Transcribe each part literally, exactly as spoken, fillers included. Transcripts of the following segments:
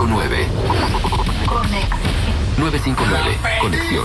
cinco nueve. nueve cinco nueve. Conexión.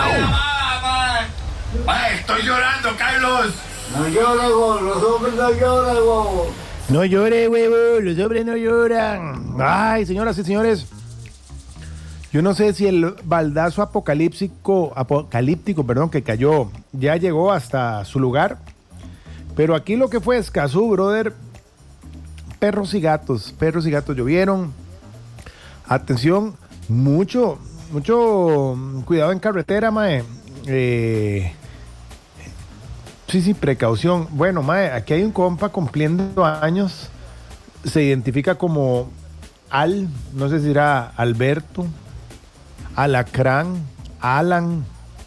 Mae, estoy llorando, Carlos. No llores, vos, los hombres no lloran, vos. No llore, huevo, los hombres no lloran. Ay, señoras y señores, yo no sé si el baldazo apocalíptico, apocalíptico, perdón, que cayó, ya llegó hasta su lugar, pero aquí lo que fue Escazú, brother, perros y gatos, perros y gatos llovieron. Atención, mucho, mucho cuidado en carretera, mae. Eh, sí, sí, precaución. Bueno, mae, aquí hay un compa cumpliendo años. Se identifica como Al, no sé si era Alberto, Alacrán, Alan,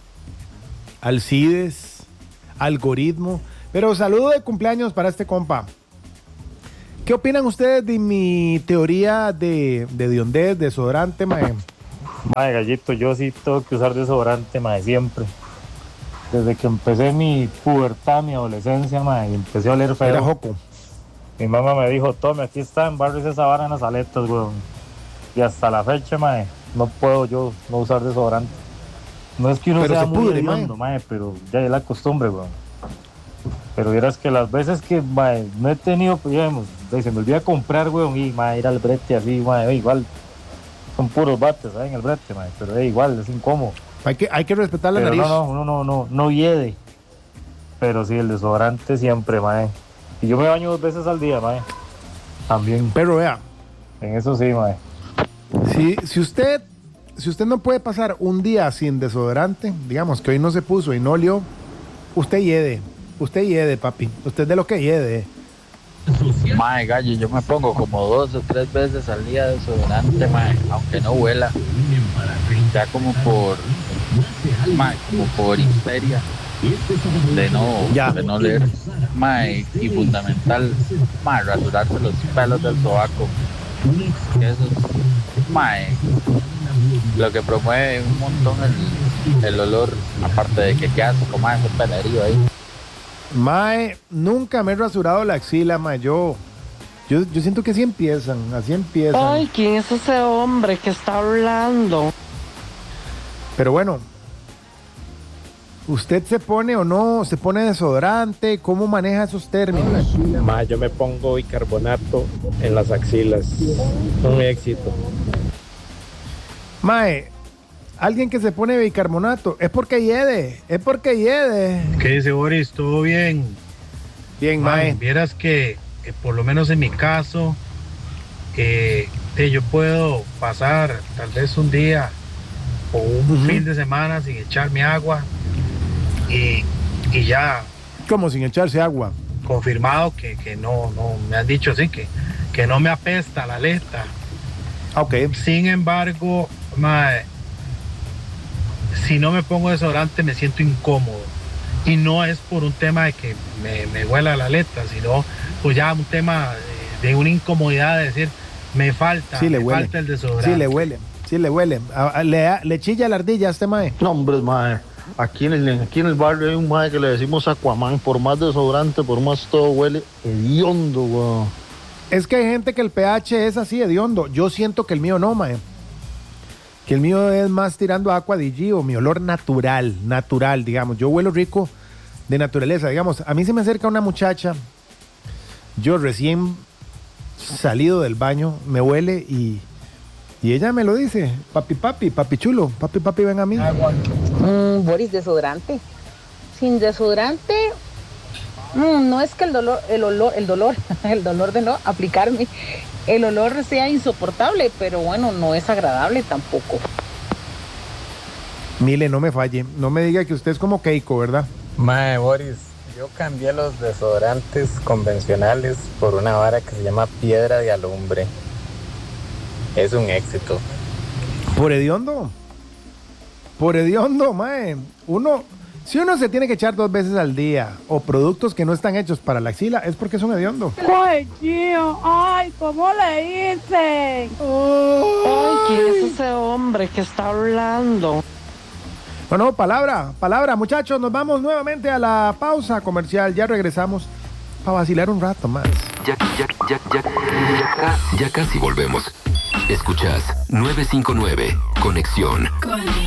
Alcides, Algoritmo. Pero saludo de cumpleaños para este compa. ¿Qué opinan ustedes de mi teoría de, de diondez, desodorante, mae? Mae, gallito, yo sí tengo que usar desodorante, mae, siempre. Desde que empecé mi pubertad, mi adolescencia, mae, y empecé a oler feo. Era joco. Mi mamá me dijo, tome, aquí está, embarres esa vara en las aletas, weón. Y hasta la fecha, mae, no puedo yo no usar desodorante. No es que uno pero sea se muy pudre, hediondo, mae, pero ya es la costumbre, weón. Pero vieras que las veces que, mae, no he tenido, pues, digamos, se me olvida comprar, weón, y, mae, ir al brete así, mae, igual. Son puros bates, ¿sabes? En el brete, mae, pero eh, igual, es incómodo. Hay que, hay que respetar la pero nariz. no, no, uno no, no, no hiede. Pero sí, el desodorante siempre, mae. Y yo me baño dos veces al día, mae. También. Pero vea. En eso sí, mae. Si, si usted, si usted no puede pasar un día sin desodorante, digamos que hoy no se puso y no olió, usted hiede. Usted hiede, papi. Usted de lo que hiede. Mae, gallo, yo me pongo como dos o tres veces al día desodorante, mae, aunque no huela. Ya como por, mae, como por histeria de no, ya. de no leer. Mae, y fundamental, mae, rasurarse los pelos del sobaco. Eso es, mae, lo que promueve un montón el, el olor, aparte de que queda como ese pelerío ahí. Mae, nunca me he rasurado la axila, mae. Yo, yo, yo siento que así empiezan, así empiezan. Ay, ¿quién es ese hombre que está hablando? Pero bueno, ¿usted se pone o no? ¿Se pone desodorante? ¿Cómo maneja esos términos? Mae, yo me pongo bicarbonato en las axilas. Un éxito. Mae, alguien que se pone bicarbonato, es porque hiede, es porque hiede. ¿Qué dice Boris? ¿Todo bien? Bien, mae. mae. Vieras que, que por lo menos en mi caso, eh, eh, yo puedo pasar tal vez un día o un uh-huh. fin de semana sin echarme agua y, y ya. ¿Cómo sin echarse agua? Confirmado que, que no, no, me han dicho así, que, que no me apesta la aleta. Ok. Sin embargo, mae, si no me pongo desodorante me siento incómodo y no es por un tema de que me, me huela la aleta, sino pues ya un tema de, de una incomodidad de decir me falta, sí, le me huele. falta el desodorante. Sí le huele, sí le huele. A, a, le, le chilla la ardilla a este mae. No, hombre, mae. Aquí en, el, aquí en el barrio hay un mae que le decimos Aquaman, por más desodorante, por más todo huele hediondo, weón. Es que hay gente que el pH es así hediondo. Yo siento que el mío no, mae. Que el mío es más tirando a Aqua di Gio, mi olor natural, natural, digamos. Yo huelo rico de naturaleza, digamos. A mí se me acerca una muchacha, yo recién salido del baño, me huele y, y ella me lo dice, papi, papi, papi chulo, papi, papi, ven a mí. Mm, Boris, desodorante. Sin desodorante, mm, no es que el dolor, el olor, el dolor, el dolor de no aplicarme, el olor sea insoportable, pero bueno, no es agradable tampoco. Mile, no me falle, no me diga que usted es como Keiko, ¿verdad? Mae, Boris, yo cambié los desodorantes convencionales por una vara que se llama piedra de alumbre. Es un éxito. ¿Por hediondo? Por hediondo, mae. Uno, si uno se tiene que echar dos veces al día o productos que no están hechos para la axila, es porque es un hediondo. ¡Ay, tío! ¡Ay, cómo le hice! Oh. ¡Ay, quién es ese hombre que está hablando! Bueno, palabra, palabra, muchachos, nos vamos nuevamente a la pausa comercial, ya regresamos para vacilar un rato más. Ya, ya, ya, ya, ya, ya casi volvemos. Escuchás nueve cinco nueve, Conexión.